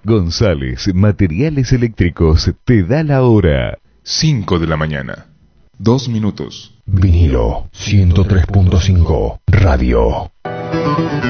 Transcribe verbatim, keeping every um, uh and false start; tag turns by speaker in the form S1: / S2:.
S1: González Materiales Eléctricos te da la hora.
S2: cinco de la mañana. Dos minutos.
S3: Vinilo ciento tres punto cinco Radio.